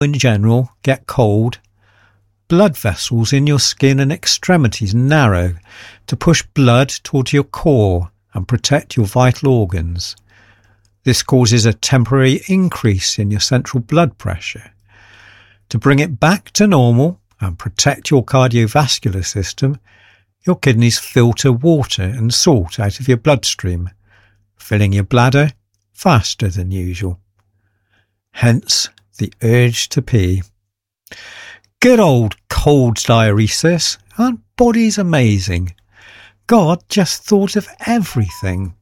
in general get cold, blood vessels in your skin and extremities narrow to push blood towards your core and protect your vital organs. This causes a temporary increase in your central blood pressure. To bring it back to normal and protect your cardiovascular system, your kidneys filter water and salt out of your bloodstream, filling your bladder faster than usual. Hence the urge to pee. Good old cold diuresis. Our body's amazing. God just thought of everything.